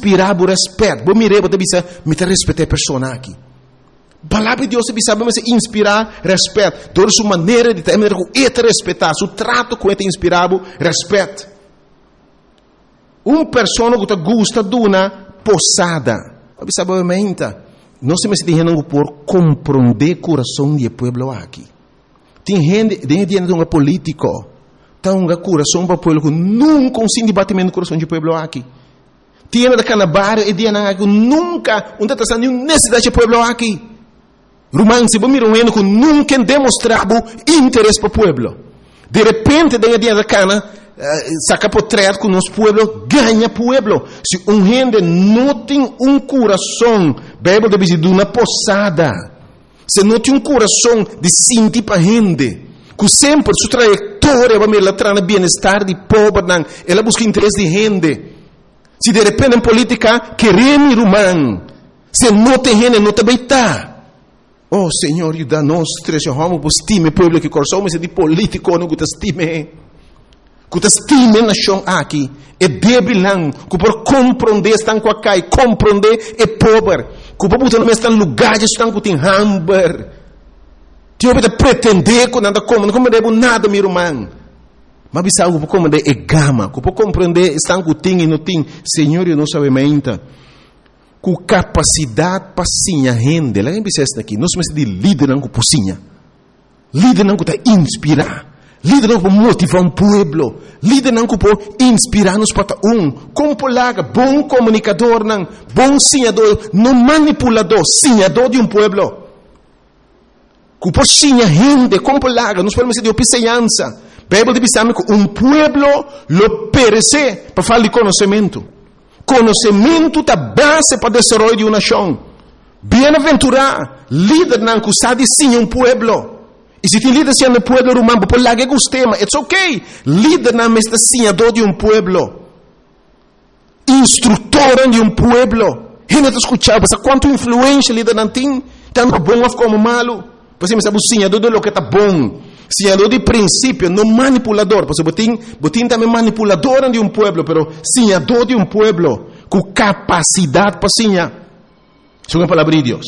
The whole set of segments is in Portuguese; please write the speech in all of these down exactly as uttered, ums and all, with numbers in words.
inspirar o respeito. Bom, mirei, você bisa, me te respeitar a pessoa aqui. Palavra de Deus, você bisa, mas inspirar respeito. Toda sua maneira de ter, com ele respeitar, seu trato com ele inspirado respeito. Uma pessoa que gosta de uma posada. Você sabe, obviamente, não se me se tem por compreender o coração do povo aqui. Tem gente, tem gente de um político, tem um coração para o povo que nunca consegue debatimento do coração do povo aqui. Tem gente da Canabar e tem gente que nunca, não está nenhuma necessidade do povo aqui. Romano, se você mirar um que nunca demonstrava interesse para o povo. De repente, tem gente da Cana, Uh, saca por trás com nosso povo, ganha povo. Se um gente não tem um coração, Bíblia deve dizer de uma posada. Se não tem um coração de sentir para gente, que sempre sua trajetória vai me levar no bem-estar de povo, ela busca interesse de gente. Se de repente em política queremos romano, se não tem gente, não também está. Oh Senhor, ajuda-nos, três homens, para estimar o povo que coração, mas é de político, não que estima. Que estima na nação aqui é débil não, que por compreender estão com a cai, compreender é pobre, que por botar no mesmo lugar estão com tem hamburger, que eu vou pretender que nada como, não compreender nada meu irmão, mas bisa algo por compreender é gama, que por compreender estão com tem e não tem, Senhor eu não sabe ainda, com capacidade para sinha rende, lá em Bicesta aqui, nós somos de líder não com pocinha, líder não que está inspirar. Líder não para motivar um povo. Líder não para inspirar-nos para um. Como polaga, bom comunicador, não, bom sinhador, não manipulador, sinhador de um povo. Que por sinha gente, como polaga, nós podemos dizer de opiceança. Bíblia diz que um povo lo perece para falar de conhecimento. Conhecimento é a base para o desenvolvimento de uma nação. Bem-aventurado, líder não que sabe sim um povo. E se tem líder sendo povo romano, por lá que gostei, mas it's okay. Líder não é senhador de um povo. Instrutor de um povo. Ele está escutando, mas quanto influência líder não tem, tanto bom como malo. Por exemplo, sabe o senhador de lo que está bom. Senhador de princípio, não manipulador. Porque botin, botin também manipulador de um povo, mas senhador de um povo, com capacidade para senhar. Isso é a palavra de Deus.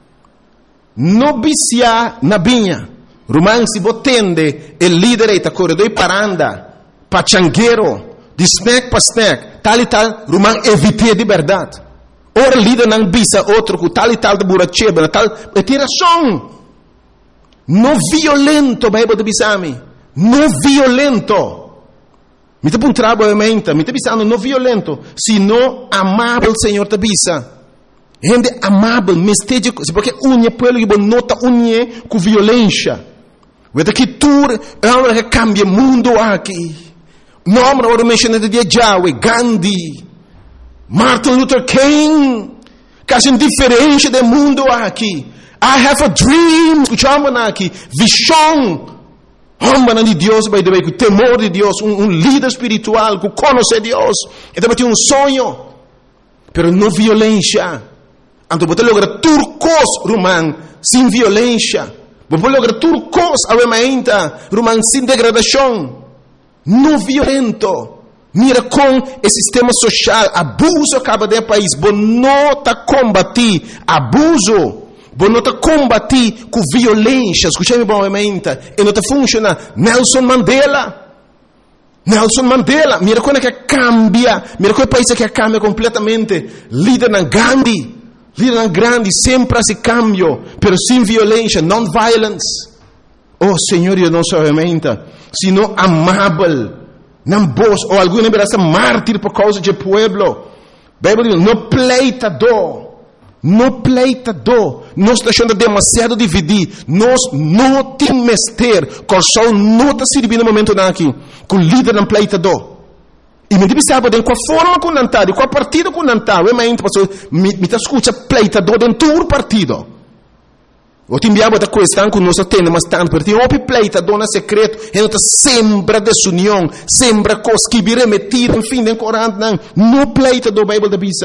Não vicia na vinha. Romano, se você tende, o líder está corredor para andar, para changueiro, de snack para snack, tal e tal, Romano, evite de verdade. Ora, líder não bisa outro, com tal e tal de buracheba, tal, é tiração. Não violento, Bíblia de bisami. Não violento. Me te puntrabo obviamente, me te bisando não violento, sino amável, Senhor, te bisa. Gente amável, mesteja, porque unha, pueblo que nota unha com violência. Vede que tu é uma que cambia o mundo aqui. Nome agora mencionado de Yahweh, Gandhi, Martin Luther King, quase indiferente do mundo aqui. I have a dream, escutamos aqui, visão, homem de Deus, by the way, com temor de Deus, um, um líder espiritual, que conhece Deus, e também tem um sonho, pero não violência. Então você logra turcos, romano, sem violência. Você logra turcos, ainda, romano, sem degradação. Não violento. Mira com o sistema social, abuso acaba de país. Você não está combatir abuso. Você não está combatir com violência. Escutei-me bem, e não está funcionando. Nelson Mandela. Nelson Mandela. Mira como é que cambia. Mira como é o país que cambia completamente. Líder na Gandhi. Líder grande, sempre esse cambio, pero sem violência, non-violence. Oh, Senhor, eu não sou realmente, sino amável, não vos, ou alguma vez mártir por causa do povo. Bíblia diz, não pleitador, não pleitador, nós estamos achando demasiado dividir, nós não temos mester, coração não está servindo no momento aqui, com o líder não pleitador. E me diz, sabe, com a forma que não está, com a partida que não está, eu me escuta pleitador dentro do partido. Eu te enviava da questão que nós temos, mas tanto, porque tem um pleitador no secreto, e não sembra desunião, sembra coisas que virem metidas, enfim, em Corão, não, não pleitador, a Bíblia diz.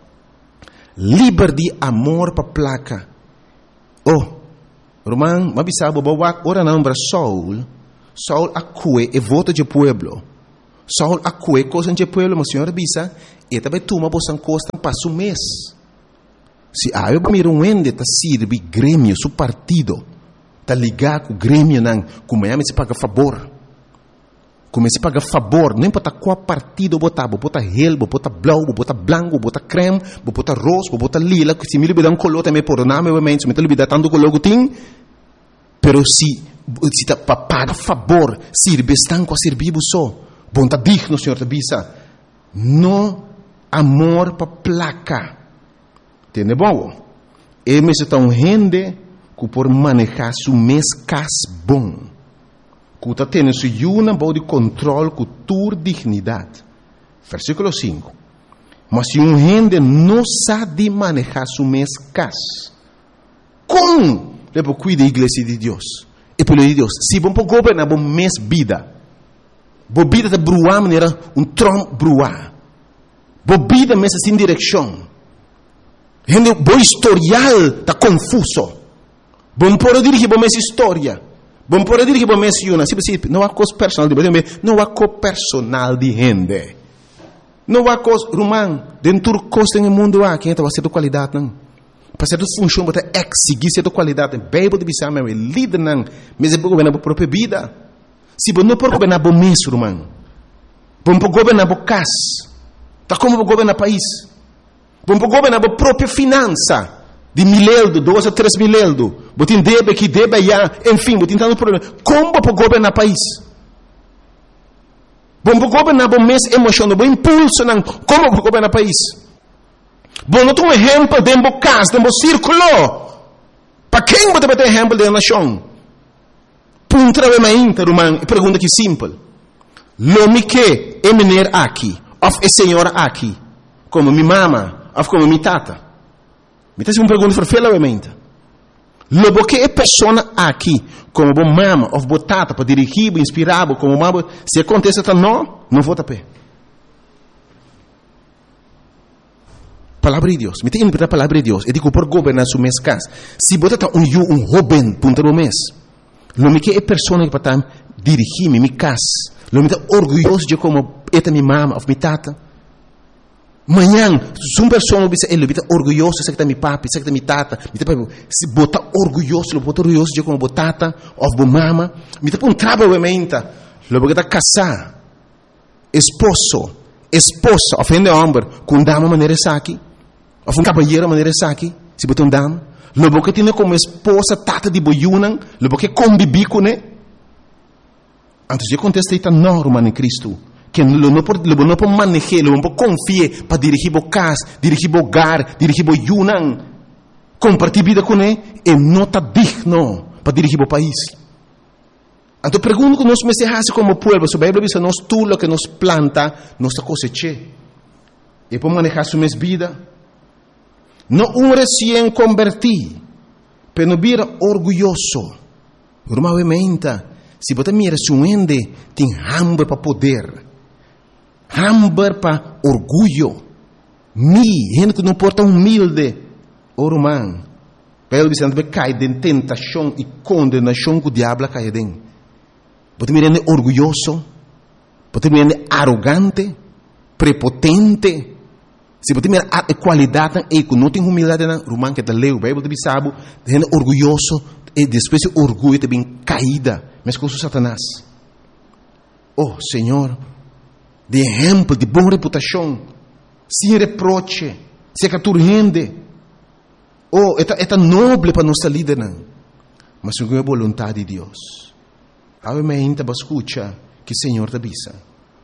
Livre de amor para placa. Oh, Romano, mas sabe, ora não, para Saul, Saul acue e vota de pueblo. Saul acue coisa em pueblo, mas senhor bisa, e também tuma bosan costa passo um mês. Se a eu miro um ende tá sirve grêmio, su partido, tá ligar com o grêmio não, como é se paga favor. Como se paga favor, não importa qual partido botar, botar hel, botar blau, botar branco, botar creme, botar rosa, botar lila, que se me libera um color também por nome, obviamente, se me libera tanto color que tem, pero se se tá para pagar favor, sirve estão com a servir só, bom tá digno, senhor tá bisa, no amor para placa, entende bom? E me se tá um rende que por manejar su mês cas bom. Que está tendo su yuna de controle com tua dignidade. Versículo cinco. Mas se um gente não sabe manejar su mês cas, como ele cuida da igreja de Deus? E pelo de Deus, se vão governar bom mês vida, boa vida de bruar maneira um trom bruar, boa vida mês sem direção, gente bom historial tá confuso, bom por dirigir bom mês história. Bom, por dizer que bom mês yuna, não há coisa personal de gente, não há coisa personal de gente. Não há coisa, Romão, dentro do costo no mundo há, quem está fazendo qualidade, não. Para ser função, para exigir certa qualidade, bem, pode dizer, meu, é líder, não, mas é para governar a própria vida. Se você não pode governar bom mês, Romão, bom para governar bom casa, tá como para governar país, bom para governar a própria finança. De mileldo, dois a três mileldo. Botin debe que debe já, enfim, botin tanto problema. Como para governar o país? Bom para governar bom mês emocional, bom impulso, não. Como para governar o país? Bom, não tem um exemplo de um casa, de um círculo. Para quem você vai ter exemplo da nação? Punta de uma interromã, pergunta que simples. Lo me que é menino aqui, of é senhora aqui, como minha mama, of como minha tata. Me tem uma pergunta para fela obviamente. Lobo que é pessoa aqui, como bom mama, ou botata para dirigir, inspirar, como mama, se acontece tá não, não vou tapar. Palavra de Deus. Me tem que a palavra de Deus. Eu digo por governar su mês casa. Se botata um eu um jovem punta do mês, lobo que é pessoa que para dirigir mi casa, lobo me tá orgulhoso de como esta minha mama, ou minha tata. Manhã, se uma pessoa ele está orgulhoso, sei que está meu papi, sei que está minha tata, se botar orgulhoso, botar orgulhoso de como botata, ou bo mama, me está um trabalho obviamente, logo que está casar, esposo, esposa, ofende homem, com dama maneira aqui, ou um cabalheiro maneira aqui, se botar um dama, logo que tem como esposa tata de boiunan, logo que convive com ele, antes de acontecer está normal em Cristo. Que não pode não pode manejar, não pode confiar para dirigir o casa, dirigir o hogar, dirigir o yunan, compartilhar vida com ele, e não está digno para dirigir o país. Então pergunto que nós me se como povo, se a Bíblia diz nós tudo que nos planta, nós cosecha. E para manejar sua vida, não um recém convertido, mas não vira orgulhoso. Normalmente, se você mira se um ende tem hambre para poder, hambre para orgulho, mi, gente que não porta humilde, o romano, pelo dizendo que cai de tentação e condenação que o diabo cai dentro. Você me rende orgulhoso, você me rende arrogante, prepotente. Se você me rende qualidade e que não tem humildade, o romano que está leu, a Bíblia diz sabe, rende orgulhoso e depois o orgulho também caída, mas com o Satanás. Oh, Senhor, de exemplo, de boa reputação, sem reproche, sem que tu rende. Oh, é tão nobre para nossa líder, não. Mas não é a vontade de Deus. Obviamente, você escuta que o Senhor te avisa.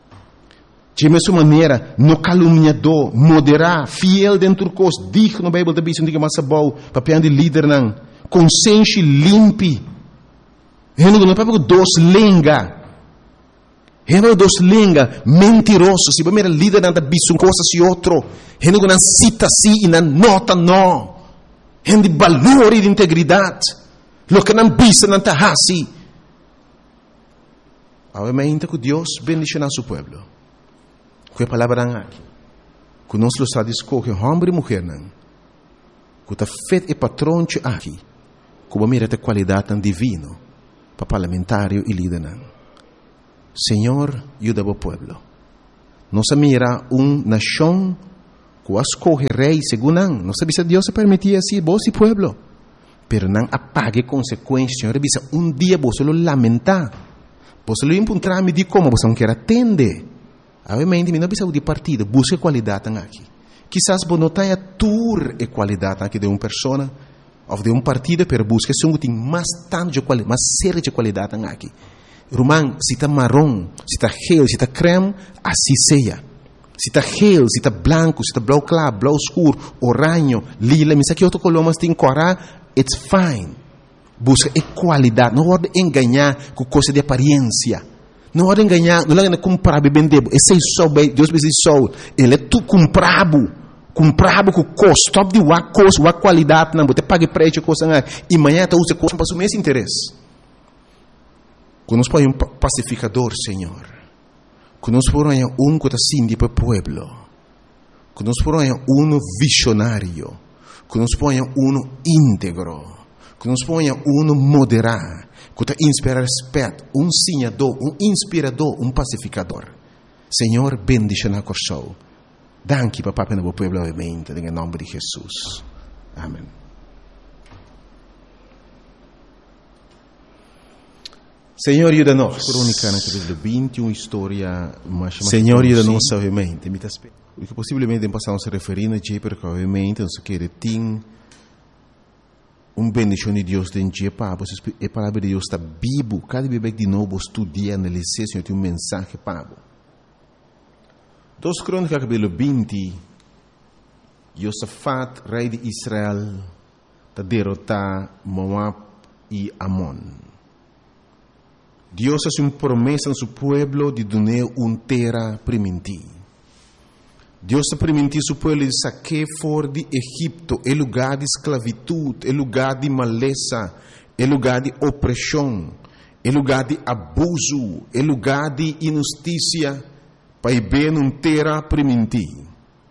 De mesma maneira, no caluniador, moderar, fiel dentro do curso, digno, a Bíblia te avisa, não diga mais bom, papel de líder, não. Consciência limpe. Não é para dois lenga. Não é dois lenga, mentiroso. Se você é líder, não avisa uma coisa se outro. Não cita si e não nota não. Não de valor e de integridade. Lo que não bisa, não está assim. Obviamente que Deus bendice nosso povo. Que a palavra aqui. Que nós lo está escolher homem e mulher, não. Que está feito e patrão aqui. Que vai mirar a qualidade tão divina para parlamentário e líder, não. Senhor, ajuda o povo. Não se mira uma nação que escolhe rei segundo não. Não sabe se Deus se permitia assim, vos e pueblo. Pero não apague consequências. Senhor, bisa um dia você lo lamentar. Você lo encontrar me de como você não quer atender. Obviamente, não precisa de partido, busque qualidade aqui. Quizás você não tenha tour e qualidade aqui de uma pessoa ou de um partido, pero busque se tem mais tanto de qualidade, mais séria de qualidade aqui. Román, se está marrom, se está gel, se está creme, assim seja. Se está gel, se está branco, se está blau claro, blau escuro, oranho, lila, me sabe que outro color, mas tem corar, it's fine. Busca qualidade, não pode enganar com coisa de aparência. Não pode enganar, não pode comprar e vender. Esse é só, Deus me diz só, ele é tu comprado, comprado com custo, top de uma coisa, uma qualidade, não, você paga preço, coisa, e amanhã você usa coisa para o mesmo interesse. Quando nós põe um pacificador, Senhor, quando nós põe um que está assim para o povo, quando nós põe um visionário, quando nós põe um íntegro, quando nós põe um moderado, que está inspira respeito, um sinhador, um inspirador, um pacificador. Senhor, bendice na coração. Danke, papá, para o povo, obviamente, em nome de Jesus. Amém. Senhor, ajuda-nos. Crônica na capítulo vinte, uma história mais Senhor, ajuda-nos, obviamente. O que possivelmente passamos a referir a Jay, porque obviamente não se quer ter uma bendição de Deus dentro de Pablo. A palavra de Deus está vivo. Cada bebê de novo estudia, analisar, Senhor, tem um mensagem para Pablo. Dos Crônicas, capítulo vinte, Josafat, rei de Israel, está derrotar Moab e Amon. Deus hace uma promessa a seu povo de dar uma terra primitiva. Deus está permitindo seu povo de saquear fora de Egipto, é lugar de esclavitud, é lugar de maleza, é lugar de opressão, é lugar de abuso, é lugar de injustiça, para ir bem uma terra primitiva.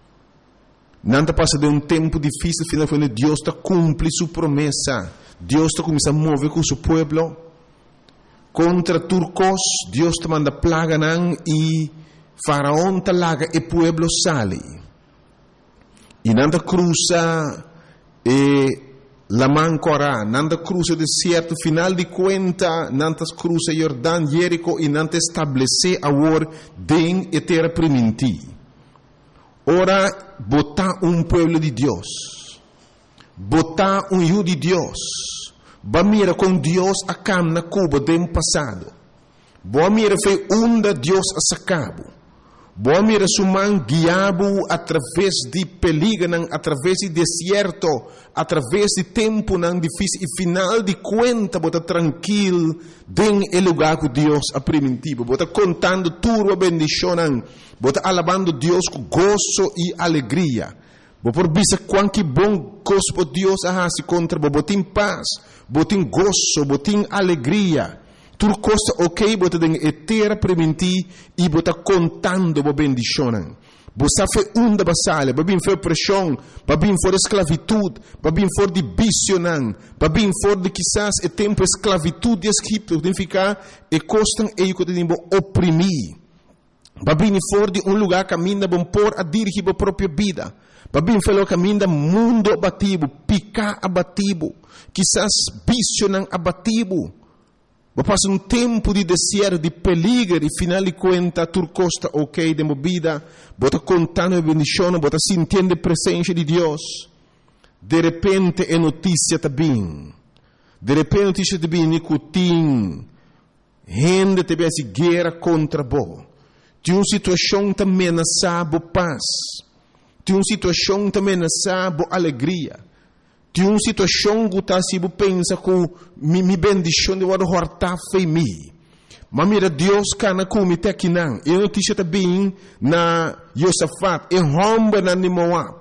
Nada passa de um tempo difícil, finalmente Deus está cumpre sua promessa. Deus está começando a mover com seu povo. Contra turcos, Deus te manda plaga nan e faraón te laga e pueblo sale. E nanda cruza e la mancora, nanda cruza o deserto, final de conta, nanda cruza Jordão, Jerico e nanda estabelece agora den e terra primitiva. Ora, botar um pueblo de Deus, botar um hijo de Deus. Ba mira com Deus a cam na Cuba do passado. Boa mira foi onda Deus a sacabo. Boa mira suman guiabo através de perigo, através de deserto, através de tempo não difícil e final de conta bota tranquilo den el lugar que Deus a primitivo. Bota contando tudo a bendição, bota alabando Deus com gozo e alegria. Bo por bisa quanto bom gosto Deus a se contra bo botin paz, botin gozo, botin alegria. Tur costa ok, bota den etera prementi e bota contando bo bendicionan. Bo sa fe unda basale, babin fe pressão, babin for esclavitud, babin for de bicionan, babin for de quizás e tempo esclavitud de Egipto, tem ficar e costan e que tem bo oprimir. Babin for de um lugar caminha bom por a dirigir a própria vida. Babin falou caminho mundo abatido, picar abatido, quizás bicionan abatido. Ba passa um tempo de deserto, de perigo, e final de conta, tu costa ok de movida, bota contando a bendição, bota sentindo a presença de Deus. De repente é notícia também. De repente notícia também, nicotim, gente também se guerra contra bo. De uma situação também ameaçada paz. De uma situação também ameaçada alegria. De uma situação que está se pensa que me, me bendição de o hortar foi me. Mas mira, Deus cana como te aqui não. E notícia também na Josafat, e romba na Moab.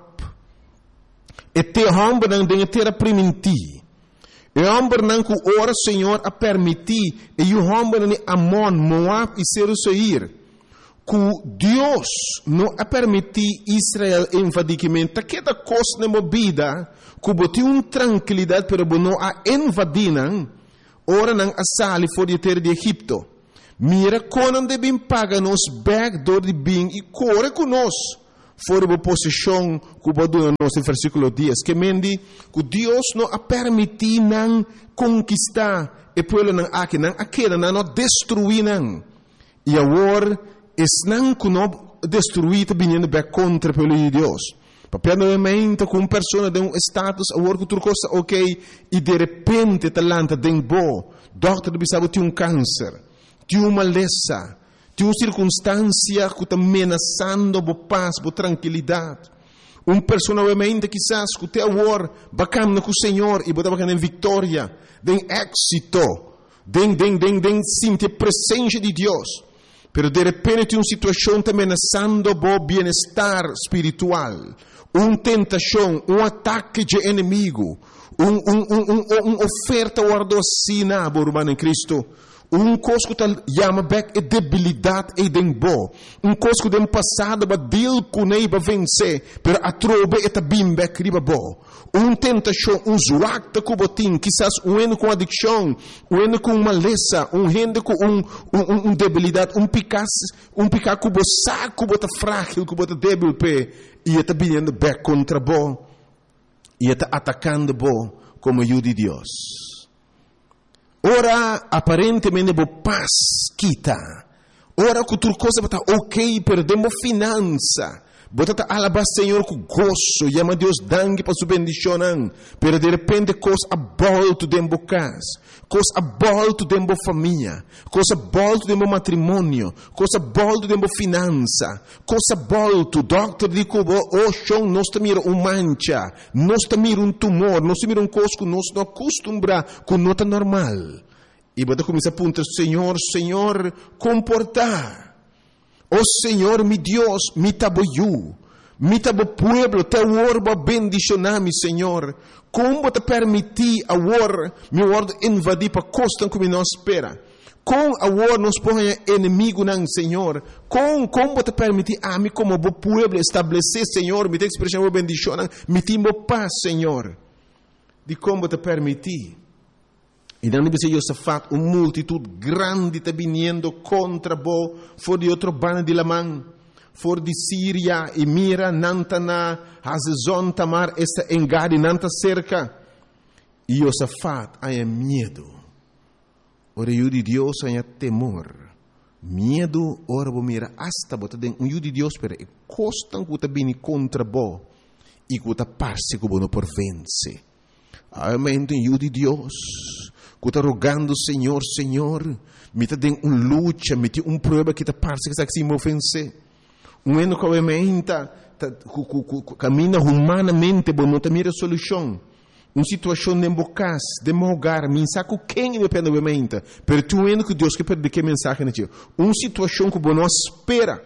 E te romba na de terra primiti. E romba na que ora Senhor a permitir, e o romba na Amon, Moab e Seir. Que Deus não a permitir Israel invadimento, que da coisa na movida, que botou uma tranquilidade, pero não a invadinam, ora não a sali fora de terra de Egipto. Mira quando devem pagar nos backdoor de bem e corre conosco. Fora a posição que o do nosso versículo dez, que mendi que Deus não a permitir não conquistar e pelo não aqui não aquela não destruir não. E agora es não que não destruir também indo back contra pelo Deus. Papel novamente com uma pessoa de um status agora que tu coisa ok e de repente talanta den bo, doctor bisabo tem um câncer, tem uma maleza. Tem uma circunstância que está ameaçando a paz, a tranquilidade. Uma pessoa, obviamente, quizás, que tem agora, bacana com o Senhor, e botar bacana em vitória, em êxito, em, em, em, em, sentir a presença de Deus. Pero de repente tem uma situação que está ameaçando o bem-estar espiritual. Uma tentação, um ataque de inimigo, uma um, um, um, um oferta guardocina, irmão em Cristo. Um coisa que chama back é debilidade e dembo. Um coisa que dem passado ba deal com nei ba vencer, pero a trobe eta bim back riba bo. Um tentação, um zuacta que botin, quizás um eno com adicção, um eno com maleza, um rende com um um, um debilidade, um picas, um picar que bosa que bota frágil, que bota débil pe, e eta vindo back contra bo. E eta atacando bo como ajuda de Deus. Ora, aparentemente, bo paz quita. Ora, que tudo coisa está ok, perdemos finança. Bota alabar Senhor com gozo, chama Deus dangue para sua bendição. Pero de repente, coisa abolto dentro casa, coisa abolto dentro família, coisa abolto dentro matrimônio, coisa abolto dentro finança, coisa abolto. Doctor diz que o chão nós mira um mancha, nós mira um tumor, nós mira um coisa que nós não acostumbra com nota normal. E bota começa a apontar, Senhor, Senhor, comportar. Oh Senhor, mi Deus, mi taboyu, mi tabo pueblo, te orba bendicionami, Senhor. Como te permitir a war, mi word invadir para costa como nós espera. Com a war nos põe inimigo não, Senhor. Com como te permitir a mim como bo pueblo estabelecer, Senhor, mi te expressão bo bendição, mi timbo paz, Senhor. De como te permitir. E não deve ser Josafat, uma multitud grande está vindo contra bo, for de outro bando de Lamã, for de Síria, e mira, Nantana, Hazezon, Tamar, esta engade, Nanta cerca. E Josafat, há medo. Ora, o de Deus, há temor. Medo, ora, bo mira, hasta, bota den, um de Deus, pero, e costam que está vindo contra bo, e que está parse que bo não por vence. Amém, o de Deus. Que está rogando, Senhor, Senhor, me está dando uma luta, me tem uma prova que está parece que está se ofense. Um ano que obviamente caminha humanamente, mas não tem solução. Uma situação de embocas, de mogar, me saco quem me pede obviamente, mas tu ano que Deus quer perder que mensagem na tia. Uma situação que não espera.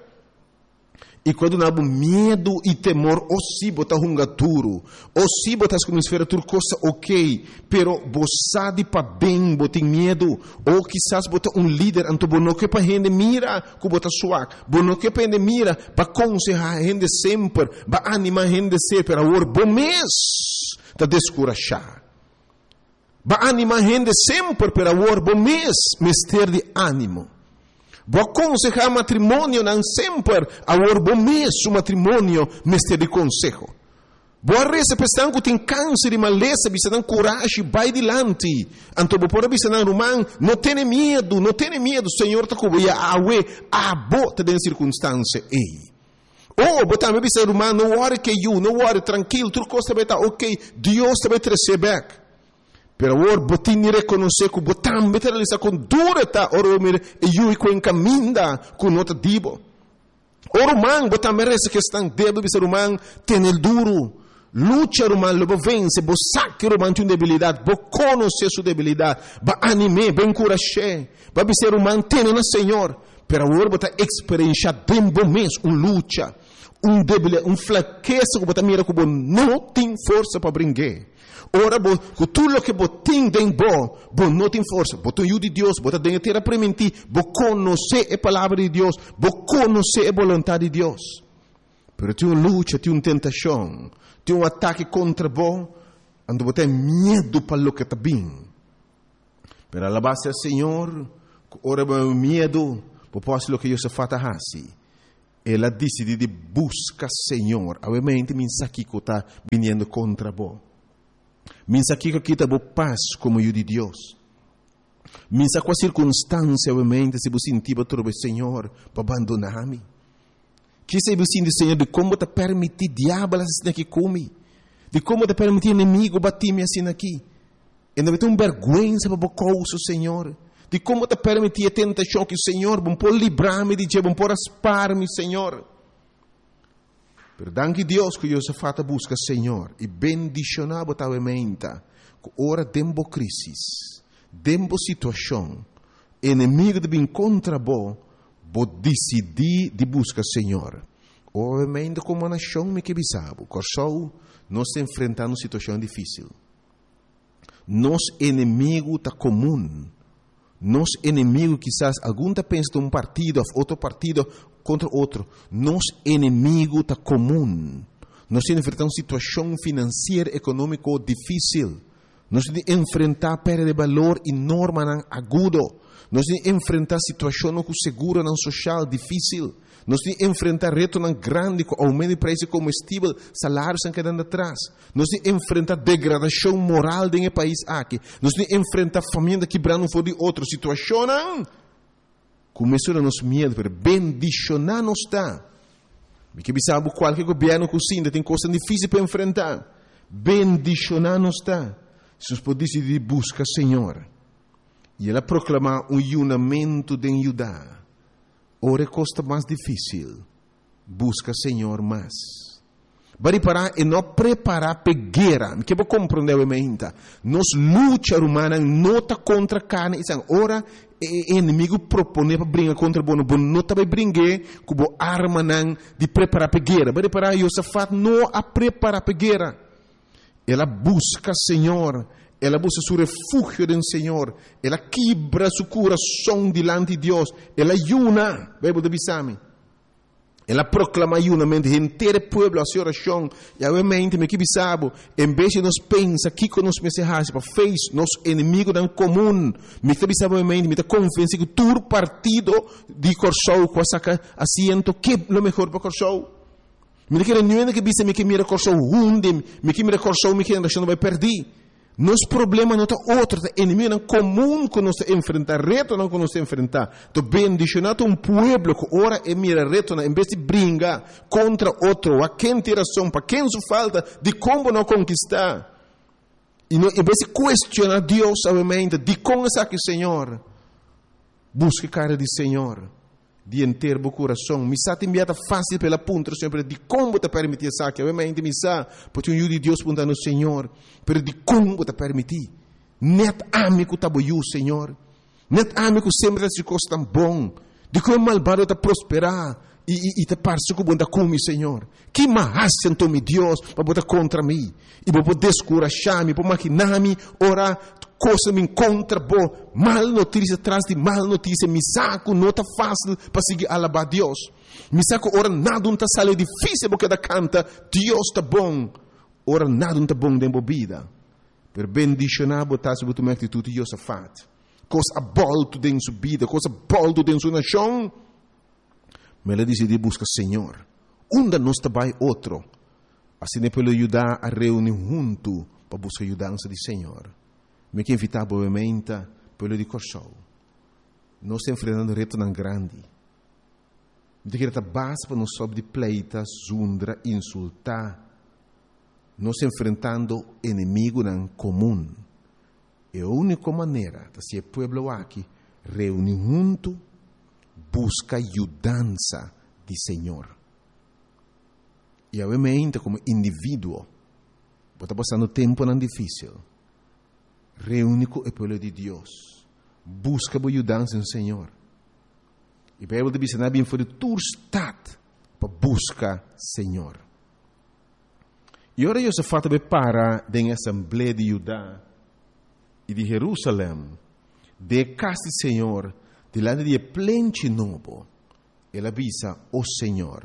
E quando não há medo e temor, ou se botar um gaturo, ou se botar como esfera tudo coisa ok, pero você de para bem, botar medo, ou quizás botar um líder, então bono que para gente mira, que botar suave, bono que para gente mira, para aconselhar a gente sempre, para animar a gente sempre, para o bom mês, para descorachar. Para animar a gente sempre, para o bom mês, mister de ânimo. Vou aconselhar matrimônio não sempre a bom mês o matrimônio mestre de conselho. Boa reza pensando que tem câncer e maleza, bisa não coragem, vai dilante. Então vou por bisa não romão, não tenha medo, não tenha medo, Senhor tá com ia awe a bota de circunstância ei. Oh, botar me bisa romão, não worry que you, não worry tranquilo, tudo coisa vai estar ok, Deus vai trazer back. Pero or botin reconhecer que botam meter ali com dureta or mir eu com encaminda com nota dibo. Or man botam merece que estão debo ser humano tem el duro. Lucha romano lo vence, bo saque romano tem debilidade, bo conhecer sua debilidade, ba anime, ben encorajar, ba ser humano tem na Senhor. Pero or botar experiência tempo mês um lucha, um debilidade, um fraqueza que botar mira que bo não tem força para brincar. Ora, bo, que tudo o que botin den bo, bo não tem força, botou o de Deus, botou dentro terra para mentir, bo conhecer a palavra de Deus, bo conhecer a vontade de Deus. Pero tem uma luta, tem uma tentação, tem um ataque contra bo, ando botar medo para o que está bem. Pero alabaste ao Senhor, Ora o medo, propósito que Josafat hasi. Ela decide de buscar Senhor. Obviamente, minha aqui que está vindo contra bo. Minha aqui que está bo paz como eu de Deus. Minha com a circunstância, obviamente, se você sentir trobe Senhor para abandonar-me. Que se você sentir Senhor de como te permitir diabo assim aqui comigo. De como te permitir inimigo bater-me assim aqui. E não vai ter uma vergonha para o Senhor. De como te permitir a tentação que o Senhor bom por livrar-me de Deus, bom por aspar-me, Senhor. Perdão que Deus que Josafat busca, Senhor, e bendicionava talmente, que ora dembo crisis, dembo situação, inimigo de vir contra bo, bo decidir de buscar, Senhor. Obviamente, como nação me que bisabo, corsou, nós enfrentando situação difícil. Nos inimigo tá comum. Nos inimigos, quizás, algum tá pensa de um partido, outro partido contra outro. Nos inimigo tá comum. Nós enfrentamos situação financeira, econômica difícil. Nós enfrentar perda de valor enorme, agudo. Nós enfrentar situação com seguro, não social difícil. Nós enfrentar reto não grande com aumento de preço de combustível, salários estão quedando atrás. Nós enfrentar degradação moral dentro do país aqui. Nós enfrentar família quebrando um de outra situação. Começou a nos medo, pero bendicionar nos está. Porque sabe qualquer governo cozinha tem coisas difíceis para enfrentar. Bendicionar nos está. Se nós podemos decidir buscar Senhor. E ela proclamar um unamento de Judá. Ora costa mais difícil. Busca Senhor mais. Bari parar e não preparar para guerra. Me que vou compreender obviamente. Nos luta humana não está contra carne e sangue. Ora o inimigo propõe para brincar contra bono. Bono não está para brincar com a arma não de preparar para guerra. Bari parar Josafat não a preparar para guerra. Ela busca Senhor. Ela busca seu refúgio do Senhor. Ela quebra seu coração diante de Deus. Ela ayuna. Bíblia de Bisame. Ela proclama ayunamento inteiro o povo a sua oração. E obviamente, me que bisabo, em vez de nós pensar que nós pensamos para fez nos inimigos em comum, me que bisabo obviamente, me que confiança que todo partido de Corsou com saca assento que é o melhor para Corsou. Me que não é que bisa me que mira Corsou hunde, me que mira Corsou me que a nação vai perder. Nosso problema não é outro, é inimigo comum que nós enfrentar, reto não que nós enfrentar. Então, bendicionado um povo que ora e mira reto, em vez de brincar contra outro, a quem tem razão, para quem só falta, de como não conquistar. E não, em vez de questionar Deus, obviamente, de como é que Senhor, busque cara de Senhor, de inteiro o coração. Me sa enviada fácil pela ponta, sempre de como te permitir essa que obviamente me sa, porque um de Deus punta no Senhor, pero de como te permitir. Net amigo tá boiu, Senhor. Net amigo sempre se costa tão bom. De como malvado te prosperar e, e, e te parece que bunda come, Senhor. Que mais sentou me Deus para botar contra mim e para descorajar-me, para maquinar-me, ora coisa me encontra boa, mal notícia atrás de mal notícia, me saco, não está fácil para seguir alabar Deus. Me saco, ora nada não está sale difícil porque da canta, Deus está bom. Ora nada não está bom dentro da vida. Per bendicionar botar sobre tua atitude de Josafat. Coisa abolto dentro da sua vida, coisa abolto dentro da sua nação. Mas ela decide buscar Senhor. Onde nós trabalha outro. Assim é para ajudar a reunir junto para buscar ajudança de Senhor. Me que invitar obviamente pelo de Corsou. Nós estamos enfrentando reto tão grande. De que a base para nós sob de pleita, zundra, insultar. Nós enfrentando inimigo em comum. E a única maneira de ser povo aqui reunir junto, busca ajudança de Senhor. E obviamente como indivíduo, está passando tempo não difícil. Reúne com o povo de Deus. Busca a ajudança no Senhor. E a Bíblia diz que bem foi tu estado para buscar Senhor. E ora Josafat para da Assembleia de Judá e de Jerusalém, de casa do Senhor, delante de plente novo, ele avisa o Senhor.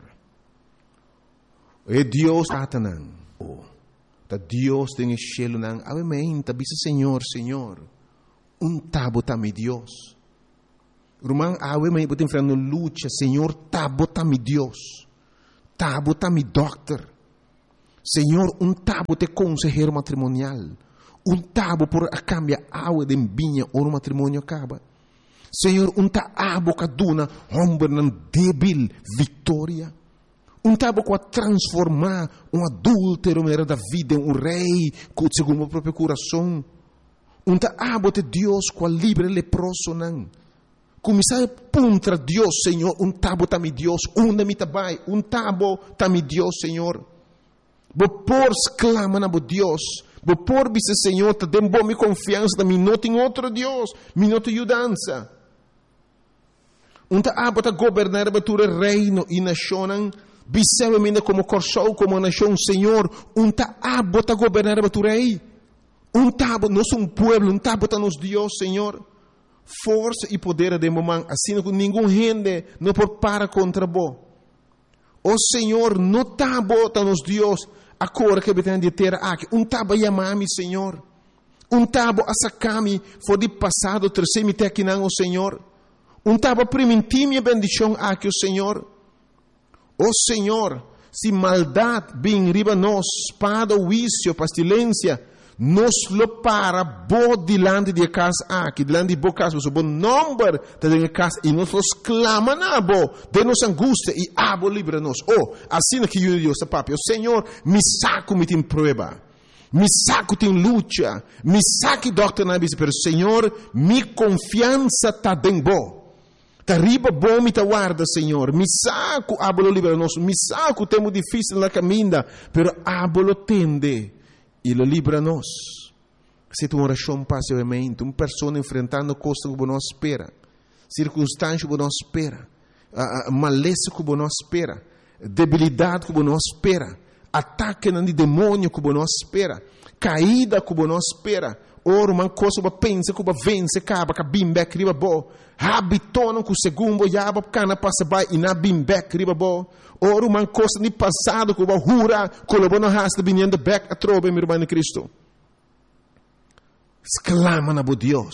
E Deus Satanás. Da Deus tem o cielo nang obviamente avisa Senhor, Senhor, um tabo tá mi Deus. Romang awe may puting freno lucha, Senhor, tabo ta mi Dios. Tabo ta mi doctor. Senhor, un tabo te consejero matrimonial. Un tabo por a cambia awe de mbinha ou no matrimônio acaba. Senhor, un tabo kaduna hombre nan débil vitória. Un tabo com a transformar um adúltero maneira da vida em um rei segundo o próprio coração. Un tabo de Deus com a livre leproso nan. Começar contra Deus, Senhor, un tabo ta mi Deus, un mi tabai, un tabo ta mi Deus, Senhor. Bo por clama na bo Deus. Bo por bise Senhor, te dem bo mi confiança, mi não tem outro Deus, mi não tem ajudança. Um ta abo ta governar batura reino e nação, biseu mina como corsou como nação, Senhor, um ta abo ta governar batura rei. Um tabo, nós um pueblo, um tabo ta nos Deus, Senhor. Força e poder de momento, assim que nenhum gente não pode parar contra bo. O Senhor, não tabo ta nos Deus. Agora que betendo de ter aqui, um tabo yamami, Senhor. Um tabo asakami, foi de passado, terceiro te aqui não, o Senhor. Um tabo primitiva bendição aqui, o Senhor. O Senhor, se maldade bem riba nós, espada, vício, pestilência, nos lo para bo dilante de casa aqui, dilante de bo casa, o bom número de casa, e nós los clama na bo, de nos angústia, e abo livra nos. Oh, assim que eu Deus, papi, o Senhor, me saco me tem prova, me saco tem luta, me saque doctor na bisa, pero Senhor, mi confiança tá bem bo. Tá riba bom me tá guarda, Senhor. Me saco, abo livra nos, me saco temo difícil na caminha, pero abo lo tende. E lo libra-nos. Se tu oração passivamente, uma pessoa enfrentando coisas que não espera, circunstâncias que não espera, uh, maleza que não espera, debilidade que não espera, ataque de demônio que não espera, caída que não espera, ora uma coisa que pensa que vence, acaba que bimbek riba bo, habitona que o segundo já cana passa by e na bimbek riba bo. Ora uma coisa de passado que vai jura que o bono has de vinhando back a trobe meu irmão Cristo. Exclama na bo Deus.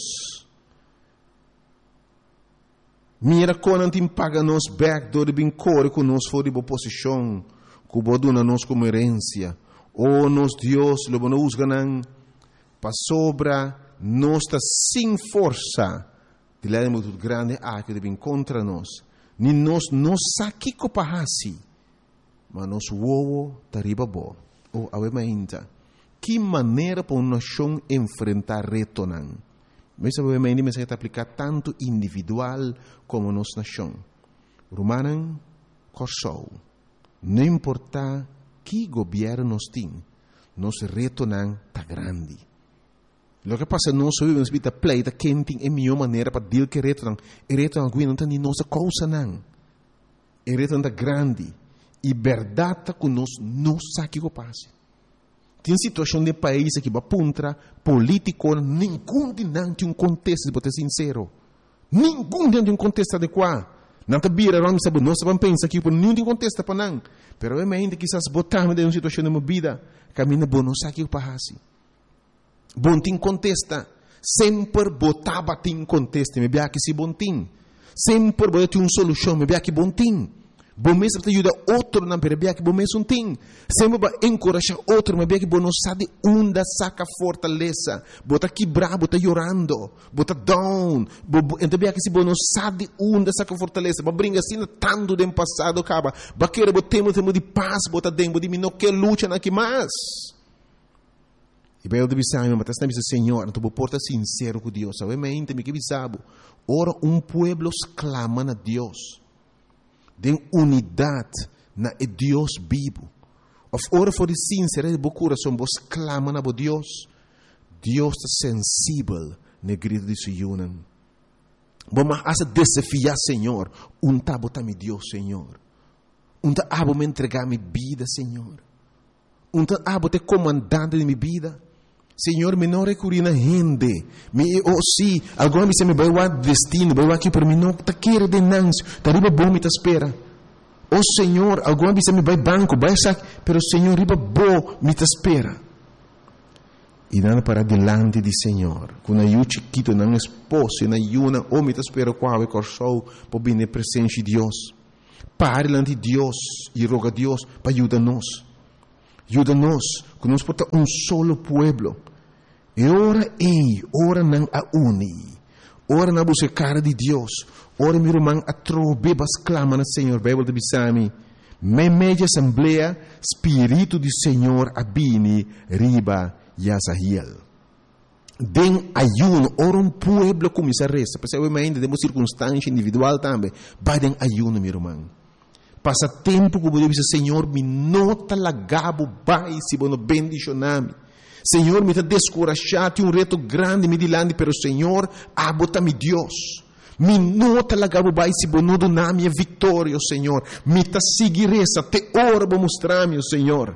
Mira quando tem paga nos back do de bem core com nos for de boa posição, que bo dona nos como herência. Oh nos Deus, lo bono usganan pa sobra nos ta sem força. De lá muito grande a que de bem contra nós. Ni nos nos saki ko pahasi, mas nos wowo tariba bo. O awe mainta. Que maneira para uma nação enfrentar reto nan? Mas awe mainta me se aplicar tanto individual como nos nação. Romanan corsou. Não importa que governo nos tem, nos reto nan ta grande. Lo que passa nós vivemos vida pleita quem tem a melhor maneira para deal que reto não, e reto não não tem nossa causa não, e reto não grande e verdade que nós não sabe o que passa. Tem situação de país que vai puntra político nenhum de não tem um contexto para ser sincero, nenhum de um contexto adequado. Não te bira não sabe nós vamos pensar que por nenhum de contexto para não, pero é ainda que essas botamos de uma situação de uma vida caminha bom não sabe o que passa. Bom tem contesta, sempre botava tem contesta, me bia que se bom tem, sempre botava tem uma solução, me bia que bom tem, bom mesmo te ajuda outro não, me bia que bom mesmo tem, sempre vai encorajar outro, me bia que bom não sabe onde saca fortaleza, bota quebrar, bota chorando, bota down, então bia que se bom não sabe onde saca fortaleza, vai brincar assim tanto do passado acaba, vai querer botemos temos de paz, bota dentro de mim não quer luta na que mais. E bem, eu deve saber, mas está dizendo, Senhor, tu porta sincero com Deus. Sabe, mas ainda me que bisabo. Ora, um pueblo clama na Deus. Den unidade na Deus vivo. Of ora for de sincero de bo coração, vos clama na bo Deus. Deus está sensível na grito de suyunan. Vamos a desafiar, Senhor. Um tabo tá mi Deus, Senhor. Um tabo me entregar mi vida, Senhor. Um tabo te comandante de mi vida. Senhor, me não recorri na gente. Me, oh, sim, alguma vez me vai o destino, vai aqui para mim, não tá querer de nancio, tá riba bom me tá espera. Oh, Senhor, alguma vez me vai banco, vai sac, pero Senhor, riba bom me tá espera. e não para delante do Senhor. Quando eu chiquito não esposo, na yuna, ou me espera qual é corso, para vir na presença de Deus. Pare diante de Deus e roga a Deus para ajudar-nos. Ajuda-nos, que nós podemos um solo pueblo. E ora ei, ora não a uni. Ora na buscar de Deus. Ora meu irmão a trobebas clama no Senhor. Bíblia de Bisami. Me media assembleia, Espírito do Senhor abini riba Yazahiel. Den ayuno, ora um pueblo começa a resta. Porque eu ainda temos circunstância individual também. Vai den ayuno, meu irmão. Passa tempo que eu digo, Senhor, me nota lagabo, vai, se bono bendicioname. Senhor, me está descorajado, um reto grande, me dilande, pero Senhor, abota-me Deus. Me nota lagabo, vai, se bono doname a vitória, Senhor. Me está seguir essa, te ora para mostrar-me, Senhor.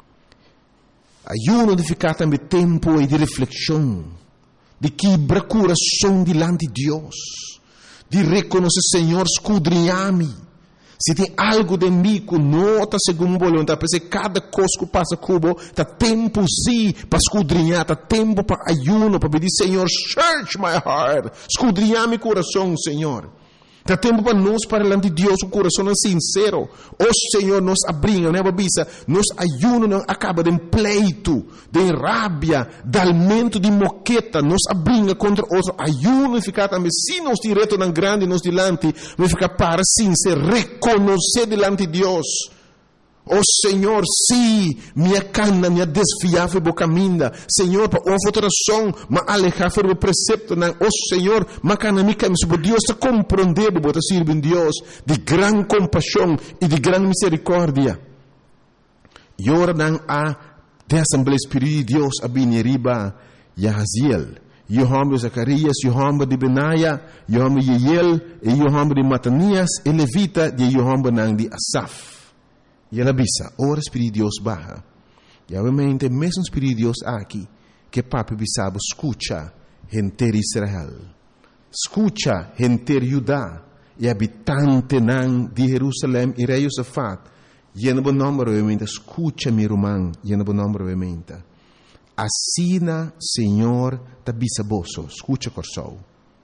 Ayuno de ficar também tempo e de reflexão, de quebrar coração dilante de Deus, de reconhecer, Senhor, escudrinhar-me. Se tem algo de mim que nota segundo vontade, porque cada coisa que passa cubo, está tempo sim para escudrinhar, está tempo para ayuno, para pedir, Senhor, search my heart, escudrinhar meu coração, Senhor. Está tempo para nós, para diante de Deus, o coração é sincero. O Senhor nos abrinha, né, babisa? Nos ayuno não acaba de pleito, de rábia, de alimento de moqueta, nos abrinha contra outro. Ayuno e ficar também, se nos direto não grande, nos dilante, vai ficar para sincero, reconhecer dilante de Deus. Oh Senhor, sim, minha cana, minha desfiável boca minda. Senhor, para uma alteração, mas alejar fora do precepto, não. Oh Senhor, mas cana minha, mas Deus está compreendendo, bota servir Deus de gran compaixão e de gran misericórdia. E ora não há de Assembleia Espírito de Deus a bineriba Yahaziel. Yohamba Zacarias, Yohamba de Benaia, Yohamba de Yeiel, e Yohamba de Matanias, e Levita de Yohamba não de Asaf. E ela bisa, ora Espírito de Deus barra. E obviamente, mesmo Espírito de Deus aqui, que papi bisabo, escucha, gente de Israel. Escucha, gente de Judá, e habitante nan de Jerusalém, e rei Josafat. E no bom nome, obviamente, escucha, meu irmão, e no bom nome, obviamente. Assina, Senhor, da bisaboso, escucha, corsou.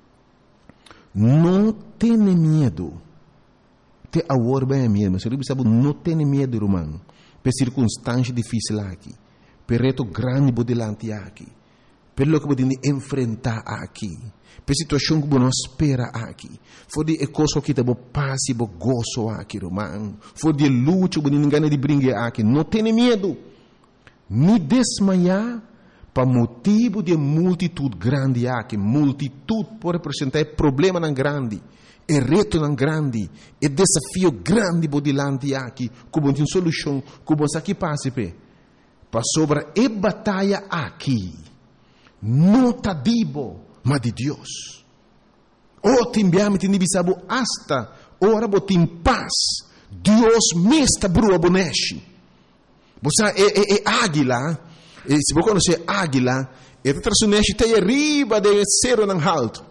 Não tenha medo. Te agora bem mesmo, se você sabe, não tem medo, irmão, por circunstância difícil aqui, por reto grande por delante aqui, por lo que você tem de enfrentar aqui, por situação que você não espera aqui, for de coisa que você passa e gozo aqui, irmão, for de luta que você não ganha de brincar aqui, não tem medo, nem desmaiar, para motivo de multitude grande aqui, multitude pode representar problema não grande. É reto não grande, é desafio grande por delante aqui, como tem solução, como aqui passa para sobre a batalha aqui, não tá dibo, mas de Deus. O timbiame tem bisabo hasta ora botim paz, Deus me está brua boneshi. Você é, é, é águila, e se você conhecer águila, é traçoneshi tem arriba de cero não alto.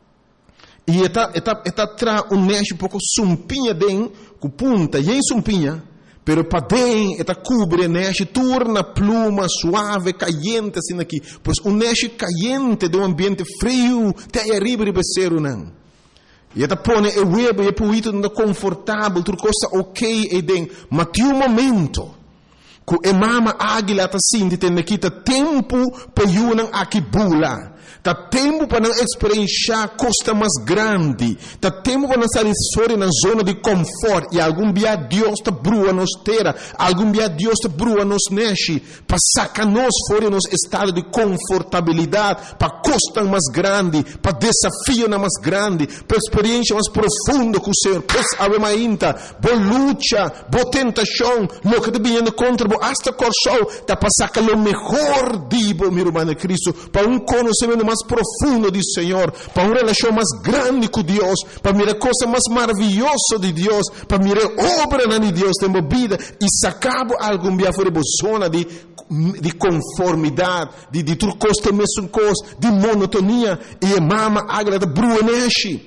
E está está está tra um neste pouco sumpinha den com punta e em sumpinha, pero para den está cobre neste torna pluma suave caliente assim aqui, pois um neste caliente de um ambiente frio tem arriba de becer não. E está põe o web e puito não confortável, tudo coisa ok e den, mas tem um momento que a mama águila está assim de ter aqui tá tempo para yunang aqui bula. Tá tempo para não experienciar costa mais grande. Tá tempo para não sair fora na zona de conforto. E algum dia Deus está brua nos terra. Algum dia Deus está brua nos neche. Para sacar nós fora nos estado de confortabilidade. Para costa mais grande. Para desafio mais grande. Para experiência mais profunda com o Senhor. Pois ave ainda. Boa luta. Boa tentação. Lo que está vindo contra bo hasta corso. Tá para sacar o melhor dibo, meu irmão Cristo. Para um conhecimento mais profundo do Senhor, para uma relação mais grande com Deus, para mirar coisa mais maravilhosa de Deus, para mirar obra de Deus na vida e sacar algum dia fora de zona de de conformidade, de de tudo coisa mesmo coisa, de monotonia e mama agrada bruneshi.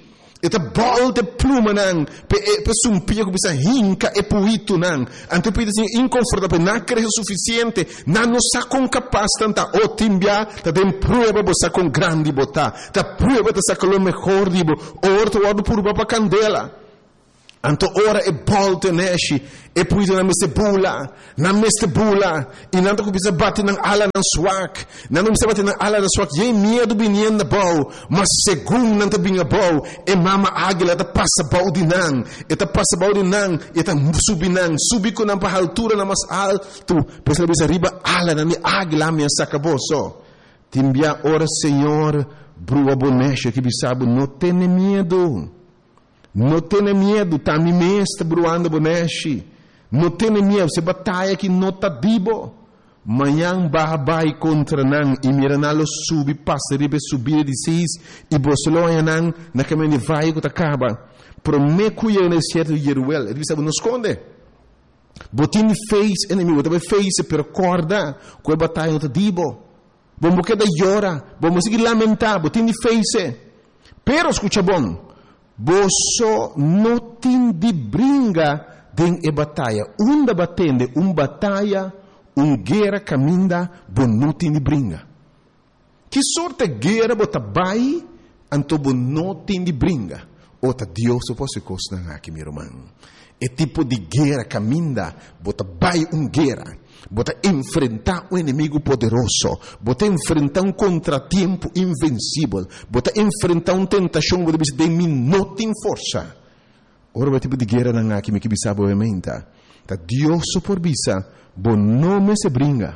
Ita bol de pluma nang, pe pe sumpia ko bisa hinka e puito nang. Anto pide sin inconfortable, na creio suficiente, na no sa con capaz tanta o timbia, ta den prueba bo sa con grandi botà, ta prueba ta sa con lo mejor dibo, orto wadu purba pa candela. Anto ora e bolte neshi, e puito na meste bula, na meste bula, e nanto ko bisa bate nang ala nang swak, nanto bisa bate nang ala nang swak, ye medo binien na bau, mas según nanto binga bau, e mama águila ta passa bau dinang, e ta passa bau dinang, e ta subi nang, subi ko nang pa altura na mas alto, pues la bisa riba ala na ni águila minha sacaboso. Timbia ora Senhor, brua bonecha que bisabo, não tenha medo. Não tenha medo, tá me mestre bruando bonechi. Não tenha medo, você batalha que não tá dibo. Manhã babai contra nan e miranalo subi passa ribe subir de seis e bosloia nan na caminho vai que tá acaba. Prometo eu nesse certo yeruel, ele sabe não esconde. Botin fez inimigo, também fez per corda, que batalha não tá dibo. Vamos que da llora, vamos seguir lamentar, botin fez. Pero escucha bom. Boso não tem de bringa den e batalha. Um da batende, um batalha, um guerra caminda, bom não tem de bringa. Que sorte guerra bota bai, anto bom não tem de bringa. Ota Deus o posso costar aqui, meu irmão. É tipo de guerra caminda, bota bai um guerra. Bota enfrentar um inimigo poderoso, bota enfrentar um contratempo invencível, bota enfrentar uma tentação que você tem não tem força. Ora, o tipo de guerra não há que me que bisa obviamente. Tá Deus por bisa, bom nome se bringa,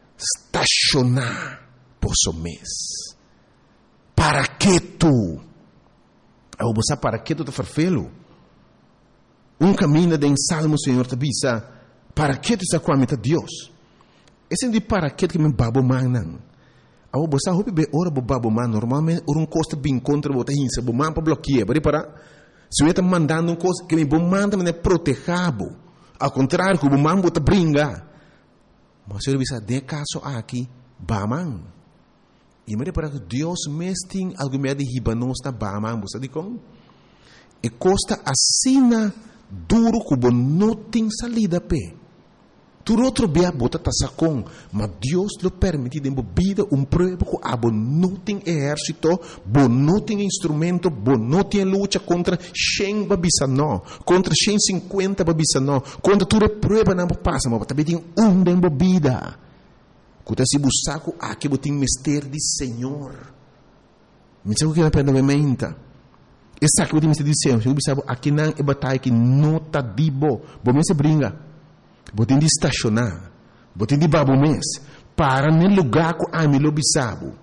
estacionar posso mês. Para que tu? Eu vou para que tu te farfelo? Um caminho de salmo, Senhor, te bisa. Para que tu está com a meta Deus? Esse é de para que que me babo manan. Ao você hope be ora bo babo man normalmente um costa bem contra bota hinsa bo man para bloquear, bari para se eu está mandando um coisa que me bo manda me protegabo. Ao contrário, que bo man bota bringa. Mas eu bisa de caso aqui baman. E me para que Deus mesting algo me de hibanos na baman, você diz como? E costa assina duro que bo não tem salida pe. Tu outro bia bota tasacon, mas Deus lo permite de vida um prueba que abo não tem exército, bo não tem instrumento, bo não tem luta contra cem babisa não, contra cento e cinquenta babisa não, contra tu prueba não passa, mas também tem um de vida. Kuta si busaku aqui botin mister de Senhor. Me diz o que é para não menta. Essa que botin mister de Senhor, eu bisabo aqui não é batalha que não tá dibo, bo me se bringa. Botin de estacionar, botin de babo mês, para no lugar que a mim lo bisabo,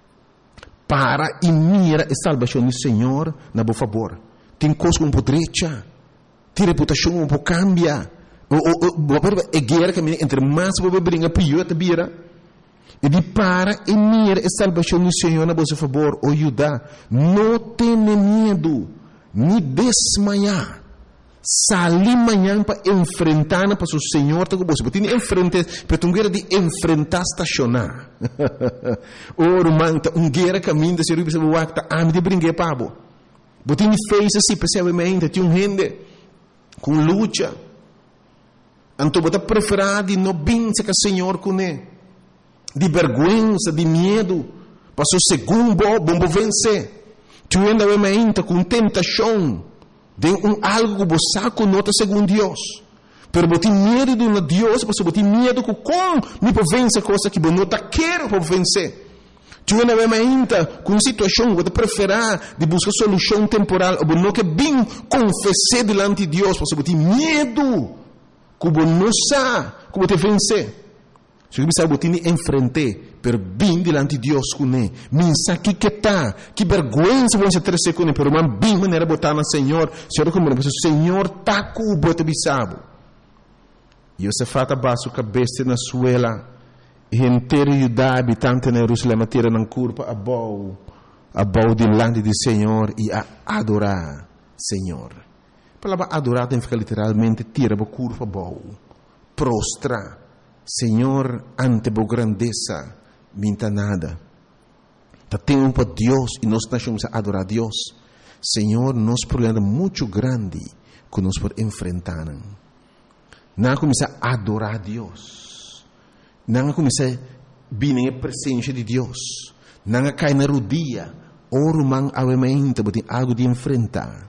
para e mira a salvação do Senhor na bo favor. Tem coisa um pouco direita, tem reputação um pouco cambia, o o é guerra que entre mais você brinca pior te vira. E de para e mira a salvação do Senhor na bo favor, o ajuda, não tenha medo, nem desmaiar. Salir manhã para enfrentar para o Senhor, tá com você. Tem enfrente, para tu guerra de enfrentar estacionar. Ora, manta, um guerra caminho se rubi sabe o que a me de brinque pabo. Botin fez assim, percebamente, tinha um rende com luta. Então bota preferado de não bença que o Senhor com ele. De vergonha, de medo, para o segundo bom vencer. Tu ainda obviamente com tentação. De um algo que você conota segundo Deus. Pero você tem medo de um Deus, você tem medo que como me pode vencer coisa que você não quer para vencer. Tu não é ainda com uma situação que você prefere de buscar solução temporal, ou não que bem confessar diante de Deus, você tem medo que você não sabe que você vencer. Se você sabe que você enfrentar, pero bem diante de Deus com ele. Minsa que que tá, que vergonha se você trece com ele, pero man bem maneira botar na Senhor, Senhor como o Senhor tá com o bote bisabo. E você fata baixo cabeça na suela, e inteiro Judá habitante na Jerusalém tira na curva a bau, a bau diante do Senhor e a adorar Senhor. A palavra adorar tem que ficar literalmente tira a curva a bau, prostra. Senhor, ante a grandeza, minta nada. Tá tempo para Deus e nós estamos a adorar a Deus. Senhor, nosso problema é muito grande que nós podemos enfrentar. Não começar a adorar a Deus. Não começar a vir na presença de Deus. Não cair na rodilha. Oro man avemento, bote algo de enfrentar.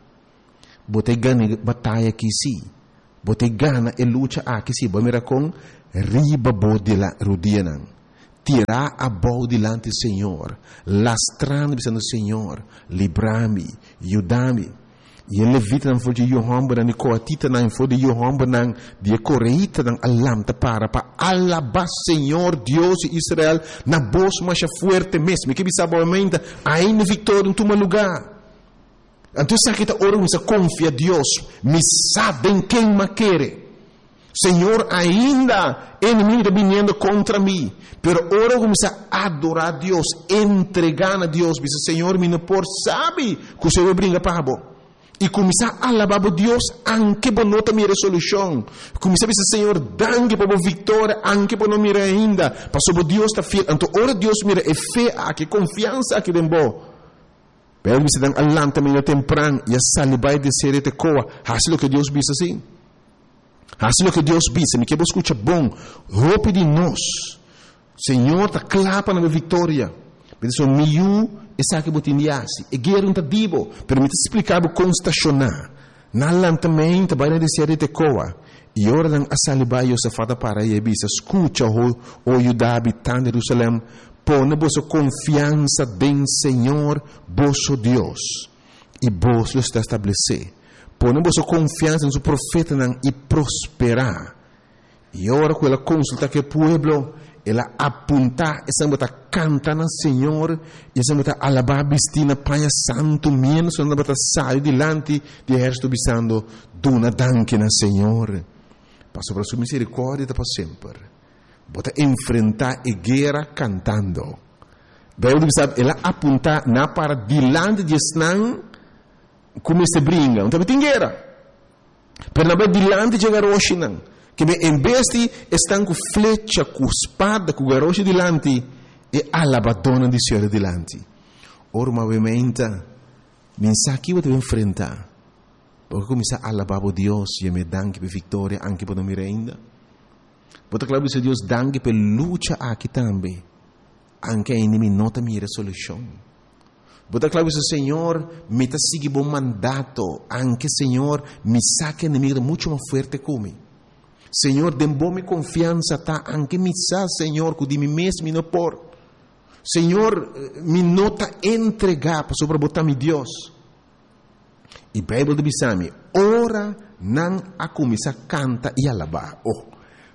Bote ganha batalha aqui sim. Bote gana e luta aqui sim. Bote mira com riba bo de la rodilha não. Tirar a bola delante do Senhor. Lastrando dizendo Senhor, livra-me, ajuda-me. E ele levita não foi de Johan Banan, de Coatita não foi de Johan Banan, de Coreita não alamta para para alabar Senhor Deus de Israel na voz mais forte mesmo. Que sabe obviamente ainda vitória em todo lugar. Então sabe que ora você confia Deus, me sabem quem me quer. Senhor, ainda inimigo vindo contra mim, pero ora começa a adorar a Deus, entregar a Deus, diz Senhor, me não por sabe que o Senhor brinca para bo. E começar a alabar a Deus, anche por não ter minha resolução. Começar a dizer, Senhor, danke por a vitória, anche por não mirar ainda. Passou Deus está fiel. Então, ora Deus mira, é fé aqui, confiança aqui dentro. Pero você dá alam também no temprano, e a salibai de ser te coa. Assim o que Deus diz assim. Assim o que Deus diz, me quer escuta bom, roupa de nós. Senhor, está clapa na minha vitória. Mas o meu essa que botindiasi, e guerra um tadibo, permite explicar o como estacionar. Nalan também, também na descer de coa. E ora não asalibai o safada para aí, bisa, escuta o o Judá habitante de Jerusalém, põe vossa confiança em Senhor, vosso Deus, e vos lo está estabelecer. Põe vossa confiança em seu profeta e prosperar. E ora com ela consulta que o pueblo ela apunta, essa bota canta na Senhor, essa bota alabar bistina paia santo menos, essa bota sai delante de exército bisando, dona danke na Senhor. Passo para sua misericórdia para sempre. Bota enfrentar a guerra cantando. Bem, sabe, ela apunta na para delante de Esnan, como se brinca, não tem guerra. Pero na delante de Garoshinan. Que em vez de estar com flecha, com espada, com garoche delante, e alabadona de Senhor delante. Ora, obviamente, mensagem que você vai enfrentar. Porque começar a alabar a Deus e me danke por vitória, anche por não me ainda. Você claro que Deus danke por luta aqui também. Anche a inimigo nota minha resolução. Você claro que Senhor me está seguindo bom mandato, anche Senhor me saque inimigo muito mais forte comigo. Senhor, dê-me confiança, tá? Anche me sa, Senhor, que de mim mesmo não por. Senhor, me nota entregar sobre botar me Deus. E a Bíblia diz a mim, ora não a começar a cantar e alabar. Oh,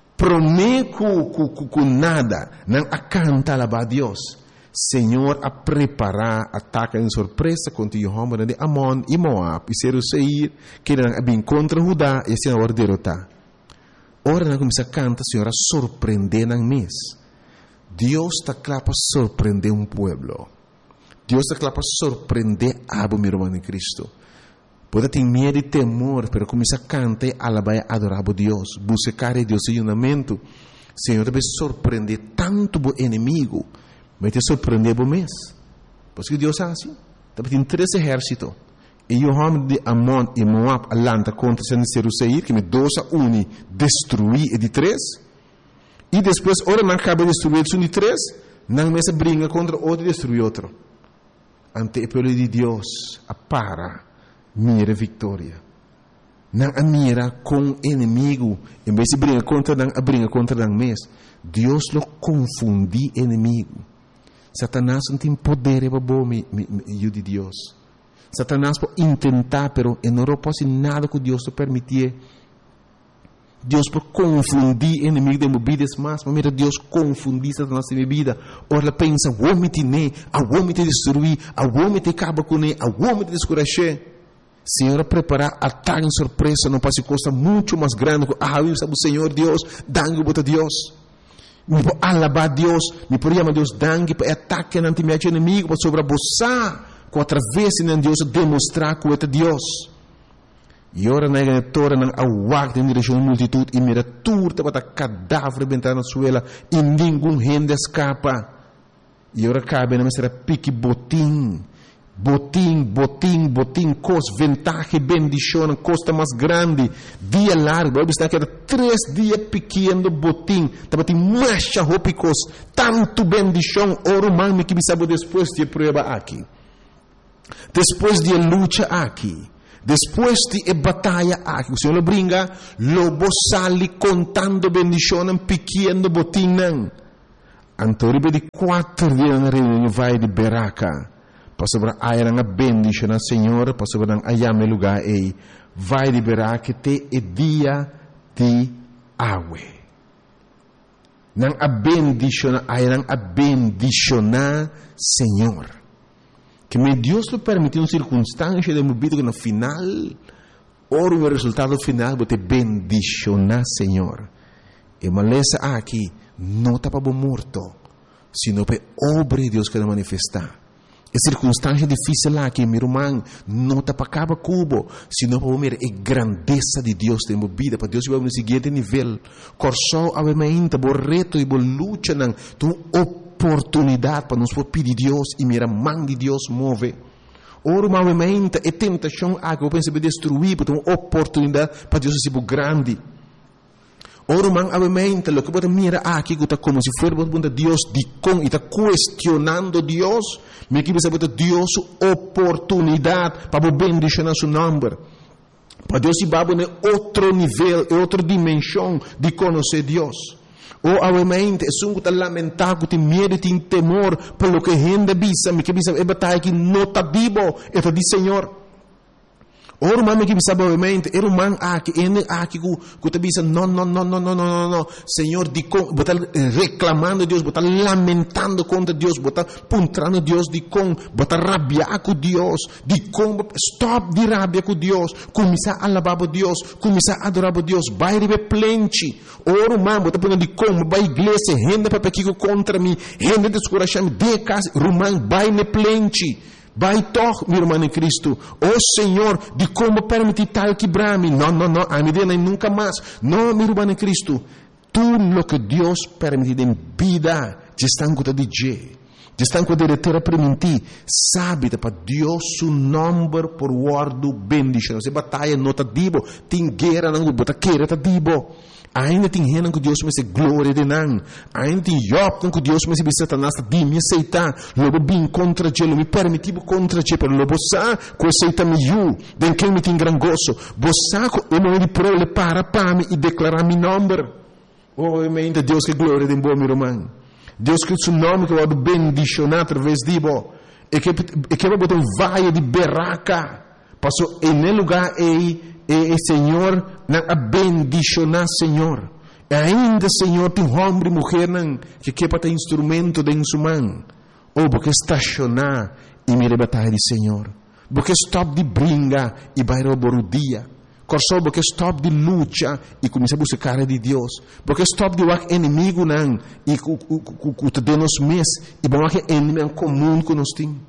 prometo que nada, não a cantar e alabar a Deus. Senhor, a preparar ataque em surpresa contra Jehová de Amon e Moab e Seir, que não bem contra Judá e assim agora derrotar. Ora não começa a cantar, Senhor, a surpreender na mês. Deus está claro para surpreender um povo. Deus está claro para surpreender a meu irmão em Cristo. Pode ter medo e temor, mas começa a cantar e alabar e adorar a Deus. Buscar a Deus em unamento. Senhor, deve surpreender tanto o inimigo, mas te surpreender o mês. Porque Deus é assim. Deve ter três exércitos. E Jehová de Amon e Moab alanta contra Seir, que me dois a um destruir e de três. E depois, ora não acaba de destruir um de três, não começa a brigar contra outro e destruir outro. Ante o povo de Deus, a para, mira vitória. Não a mira com inimigo, em vez de brigar contra não, a briga contra não mesmo. Deus lo confundi inimigo. Satanás não tem poder para bom me de Deus. Satanás pode tentar, pero não pode nada que Deus te permitir. Deus pode confundir inimigo de movidas mais, mas mira, Deus confundir Satanás de vida. Ora, ela pensa, o homem te ne, o homem te destruir, o homem te acaba com ele, o homem te descuracher. Senhor, preparar ataque em surpresa, não pode ser coisa muito mais grande. Ah, eu sabe o Senhor Deus, dangue para Deus. Me pode alabar Deus, me pode chamar Deus dangue para ataque não te mete inimigo, para sobreposar. Com através de Deus demonstrar que é Deus. E ora na igreja não aguarda em direção à multidão e mira tudo para cadáver bentar na suela e nenhum gente escapa. E ora cabe na mestra pique botim Botim, botim, botim, cos, ventaja, bendición, costa mais grande, dia largo. Vai estar que era três dias pequeno botim, estava tem mais hópicos, tanto bendição, oro mami que bisabo depois de prova aqui, depois de luta aqui, depois de batalha aqui. O Senhor lo brinca, lobo sali contando bendição, pequeno botim não. Antoribe de quatro dias na reunião vai de Beraca. Pastor ayang a bendition na Senhor, pastor ang ayame lugar e vai liberar que te é dia de awe. Nang a bendition ayang a bendicionar Senhor. Que me Deus lo permitiu uma circunstância de movimento que no final, ora o resultado final, você bendicionar Senhor. E maleza aqui, não está para morto, sino para obra de Deus que vai manifestar. É circunstância difícil lá que meu irmão não está para acabar cubo, sino para ver a grandeza de Deus em minha vida, para Deus vai no seguinte nível. Corso a mente, bo reto e bo luta nang tu oportunidade para nos pedir Deus e mira mão de Deus move. Ora uma mente é tentação a que eu penso destruir, porque uma oportunidade para Deus ser grande. Ora man avamente lo que pode mira aqui que está como se for bunda Deus de com e está questionando Deus, me que bisa Deus oportunidade para bendicionar seu nome. Para Deus se babo em outro nível, em outra dimensão de conhecer Deus. Ou avamente é um que está lamentado, que tem medo, tem temor pelo que gente bisa, me que bisa é batalha que não está vivo, é de Senhor. Ora mami que bisa obviamente, era um man aqui, ene aqui que que te bisa, não, não, não, não, não, não, não, Senhor, de com, botar reclamando Deus, botar lamentando contra Deus, botar puntrando Deus de com, botar rabiar com Deus, de com, stop de rabia com Deus, começar a alabar Deus, começar a adorar Deus, vai receber plente. Ora man, botar punha de com, vai igreja, renda para pequeno contra mim, renda descorachar de casa, rumang, vai ne plente. Vai toch, meu irmão em Cristo. Oh Senhor, de como permitir tal quebrar-me? Não, não, não, a medida nunca mais. Não, meu irmão em Cristo. Tudo o que Deus permite em vida, te estão com a dizer, te estão com a diretora permitir, sabe, para Deus o nome por guardo bendição. Você batalha não está dibo, tem guerra não, bota queira está dibo. Ainda tem gente que Deus me se glória de não. Ainda tem Job que Deus me se Satanás de me aceitar. Logo bem contra Ele, me permitiu contra Ele, pero logo sa que aceita me eu, den que me tem gran gozo. Bosa que eu me pro le para para me e declarar meu nome. Oh, ainda Deus que glória de bom meu irmão. Deus que seu nome que vai bendicionar através de bo. E que e que vai botar um valle de Beraca. Passou em lugar e E, e Senhor, na bendicionar Senhor. E ainda Senhor tem homem e mulher não, que quer para instrumento de sua mão. Ou porque estacionar e me rebatar de Senhor. Porque stop de brinca e vai roubar o dia. Corso porque stop de luta e começar a buscar de Deus. Porque stop de wak inimigo não e que de nos mes e bom que inimigo comum que nós temos.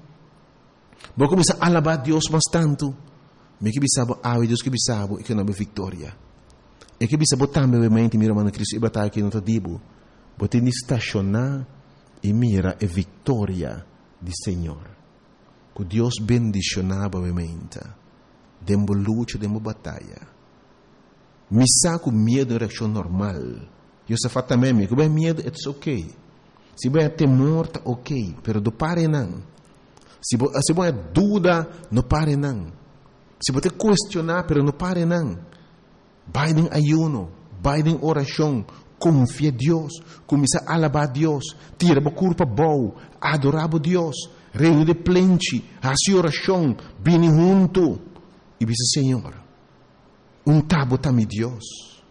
Porque começar a alabar Deus bastante. Me que bisabo awe Deus que bisabo e que não é vitória. E que bisabo também obviamente mira mano Cristo e batalha que não está dibo. Bote ni estacionar e mira a vitória de Senhor. Que Deus bendicionava obviamente. Dembo luta, dembo batalha. Me saco medo é reação normal. Eu só faço também me que bem medo it's ok. Se bem temor tá ok, pero do pare não. Se se bem dúvida não pare não. Se você questionar, pero não pare não. Vai em ayuno, vai em oração, confia em Deus, começa a alabar a Deus, tira a culpa boa, adorar a Deus, reino de plente, a sua oração, vem junto. E diz, Senhor, um tabo tá me Deus,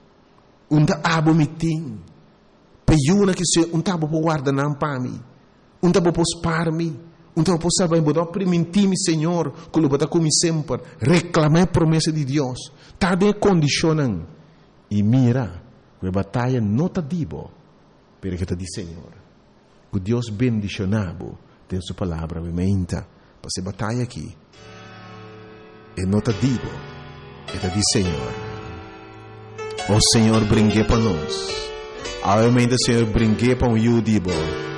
um tabo me tem, peiuna que se um tabo por guardar não para mim, um tabo por spar me. Então, posso saber, vou permitir-me, Senhor, que eu vou como sempre, reclamar a promessa de Deus. Está bem condicionando. E mira, a batalha não está dibo, pero que está de Senhor. Que Deus bendicionado, tem sua palavra, obviamente, para essa batalha aqui. E não está dibo, está de Senhor. O Senhor brinque para nós. Obviamente, o Senhor brinque para o eu dibo.